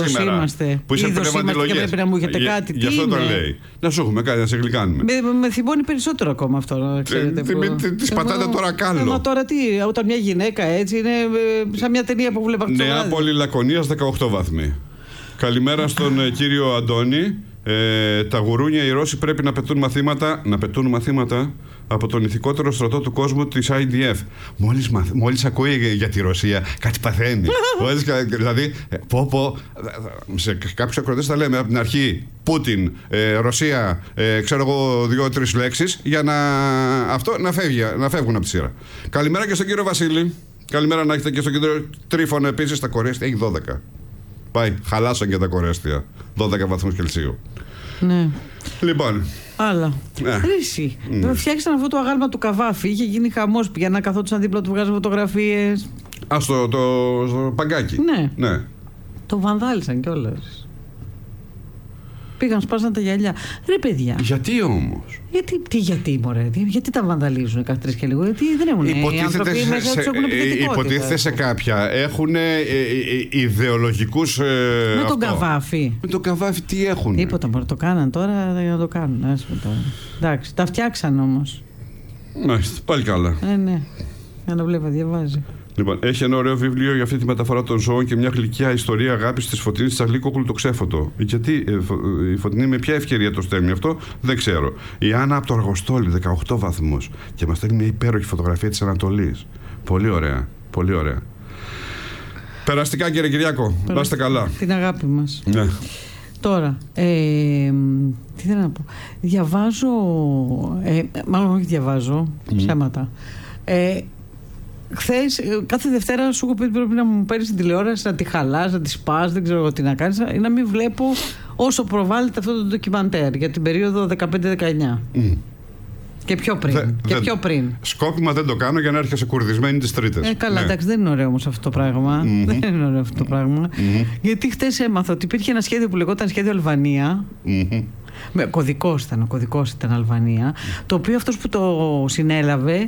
σήμερα. Που είσαι πνευματολογίας. Και πρέπει να μου έχετε κάτι. Γι' αυτό το λέει. Να σου έχουμε κάτι, να σε γλυκάνουμε. Με θυμώνει περισσότερο ακόμα αυτό. Τη πατάτε τώρα κάλο. Μα τώρα τι, όταν μια γυναίκα έτσι είναι σαν μια ταινία που βλέπα χτες. Νεάπολη Λακωνίας 18 βαθμοί. Καλημέρα στον κύριο Αντώνη. Τα γουρούνια οι Ρώσοι πρέπει να πετούν μαθήματα από τον ηθικότερο στρατό του κόσμου της IDF. Μόλις ακούει για τη Ρωσία κάτι παθαίνει. Δηλαδή σε κάποιους ακροατές θα λέμε από την αρχή Πούτιν, Ρωσία, ξέρω εγώ 2-3 λέξεις για να φεύγουν από τη σειρά. Καλημέρα και στον κύριο Βασίλη. Καλημέρα να έχετε και στον κύριο Τρίφωνο επίσης. Τα κορέστια έχει 12. Πάει, χαλάσαν και τα κορέστια. 12 βαθμούς Κελσίου. Ναι. Λοιπόν. Άλλα. Ρίση. Φτιάξαν αυτό το αγάλμα του Καβάφη. Είχε γίνει χαμός. Πηγαίναν καθόντουσαν δίπλα του, βγάζαν φωτογραφίες. Στο παγκάκι. Ναι. Το βανδάλισαν κιόλας. Πήγαν, σπάσαν τα γυαλιά. Ρε παιδιά. Γιατί όμως? Γιατί μωρέ, γιατί τα βανδαλίζουν κάθε τρεις και λίγο? Γιατί δεν έχουν άνθρωποι μέσα τους έχουν επιθετικότητα. Υποτίθεται σε κάποια έχουν ιδεολογικούς. Με τον Καβάφη. Με τον Καβάφη τι έχουν? Τίποτα μωρέ, το κάναν τώρα για να το κάνουν. Εντάξει, τα φτιάξαν όμως. Μάλιστα, πάλι καλά. Ναι. Για να βλέπει, διαβάζει. Λοιπόν, έχει ένα ωραίο βιβλίο για αυτή τη μεταφορά των ζώων και μια γλυκιά ιστορία αγάπης της Φωτεινής Τσαγλίκογλου, το Ξέφωτο. Γιατί η Φωτεινή με ποια ευκαιρία το στέλνει αυτό, δεν ξέρω. Η Άννα από το Αργοστόλι, 18 βαθμούς. Και μας στέλνει μια υπέροχη φωτογραφία της Ανατολής. Πολύ ωραία. Πολύ ωραία. Περαστικά, κύριε Κυριάκο. Να είστε καλά. Την αγάπη μας. Ναι. Τώρα, τι θέλω να πω. Διαβάζω. Μάλλον όχι διαβάζω. Ψέματα. Χθες, κάθε Δευτέρα σου έχω πει πρέπει να μου παίρνεις την τηλεόραση, να τη χαλάς, να τη σπάς, δεν ξέρω εγώ τι να κάνεις, ή να μην βλέπω όσο προβάλλεται αυτό το ντοκιμαντέρ για την περίοδο 15-19. Και πιο πριν. Σκόπιμα δεν το κάνω για να έρχεσαι κουρδισμένη τις Τρίτες. Καλά, εντάξει, δεν είναι ωραίο όμως αυτό το πράγμα. Δεν είναι ωραίο αυτό το πράγμα. Γιατί χτες έμαθα ότι υπήρχε ένα σχέδιο που λεγόταν Σχέδιο Αλβανία. Ο κωδικός ήταν Αλβανία, το οποίο αυτός που το συνέλαβε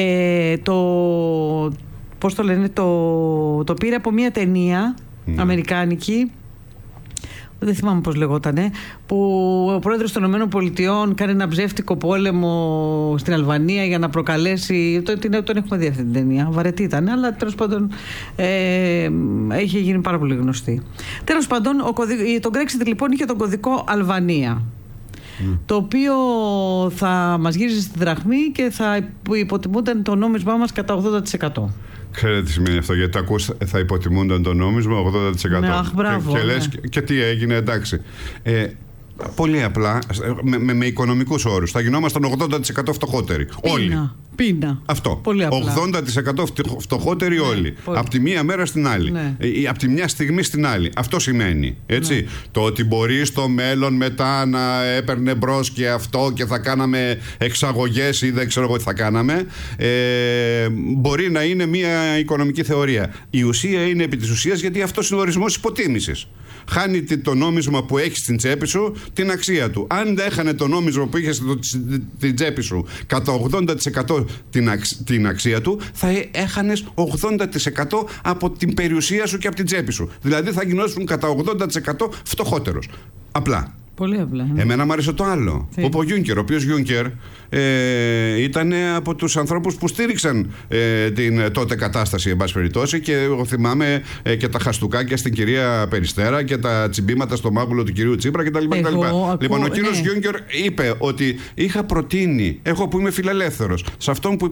πώς το λένε, το πήρε από μια ταινία αμερικάνικη, δεν θυμάμαι πώς λεγότανε, που ο πρόεδρος των ΗΠΑ κάνει ένα ψεύτικο πόλεμο στην Αλβανία για να προκαλέσει. Τον έχουμε δει αυτή την ταινία. Βαρετή ήταν, αλλά τέλος πάντων έχει γίνει πάρα πολύ γνωστή. Τέλος πάντων, το Brexit λοιπόν είχε τον κωδικό Αλβανία. Το οποίο θα μας γύριζε στη δραχμή και θα υποτιμούνταν το νόμισμά μας κατά 80%. Ξέρετε τι σημαίνει αυτό? Γιατί θα υποτιμούνταν το νόμισμα 80%. Ναι, μπράβο, και λες, και τι έγινε, εντάξει. Πολύ απλά, με οικονομικούς όρους, θα γινόμασταν 80% φτωχότεροι. Όλοι. Πείνα. Αυτό. Πολύ απλά. 80% φτωχότεροι όλοι. Από τη μία μέρα στην άλλη. Από τη μια στιγμή στην άλλη. Αυτό σημαίνει. Έτσι. Το ότι μπορεί στο μέλλον μετά να έπαιρνε μπρος και αυτό και θα κάναμε εξαγωγές ή δεν ξέρω εγώ τι θα κάναμε. Μπορεί να είναι μια οικονομική θεωρία. Η ουσία είναι επί της ουσίας, γιατί αυτός είναι ο ορισμός υποτίμησης. Χάνει το νόμισμα που έχει στην τσέπη σου την αξία του. Αν δεν έχανε το νόμισμα που είχε στην τσέπη σου κατά 80% την αξία του, θα έχανες 80% από την περιουσία σου και από την τσέπη σου. Δηλαδή θα γινώσουν κατά 80% φτωχότερος. Απλά. Πολύ απλά. Εμένα μου άρεσε το άλλο. Ο Γιούνκερ, ο οποίος Γιούνκερ ήταν από τους ανθρώπους που στήριξαν την τότε κατάσταση, εν πάση περιπτώσει, και εγώ θυμάμαι και τα χαστούκάκια στην κυρία Περιστέρα και τα τσιμπήματα στο μάγουλο του κυρίου Τσίπρα κτλ. Λοιπόν, ο κύριος Γιούνκερ είπε ότι είχα προτείνει, εγώ που είμαι φιλελεύθερος, σε αυτόν που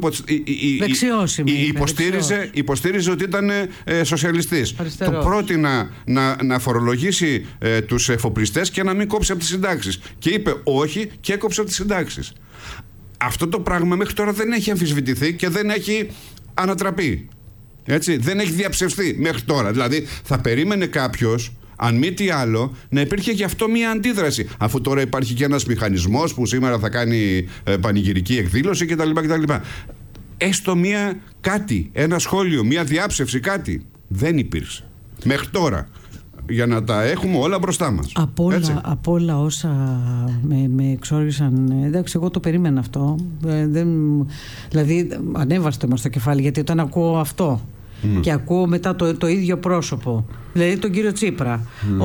υποστήριζε ότι ήταν σοσιαλιστής, το πρότεινα να φορολογήσει τους εφοπλιστές και να μην κόψει από τις συντάξεις. Και είπε όχι και έκοψε από τις συντάξεις. Αυτό το πράγμα μέχρι τώρα δεν έχει αμφισβητηθεί και δεν έχει ανατραπεί. Έτσι, δεν έχει διαψευστεί μέχρι τώρα. Δηλαδή θα περίμενε κάποιος, αν μη τι άλλο, να υπήρχε γι' αυτό μια αντίδραση. Αφού τώρα υπάρχει και ένας μηχανισμός που σήμερα θα κάνει πανηγυρική εκδήλωση κτλ. Έστω ένα σχόλιο, μια διάψευση, κάτι. Δεν υπήρξε μέχρι τώρα. Για να τα έχουμε όλα μπροστά μας. Από όλα όσα με εξόργησαν, εντάξει, εγώ το περίμενα αυτό. Δηλαδή ανέβαστε μας στο κεφάλι, γιατί όταν ακούω αυτό και ακούω μετά το ίδιο πρόσωπο, δηλαδή τον κύριο Τσίπρα, ο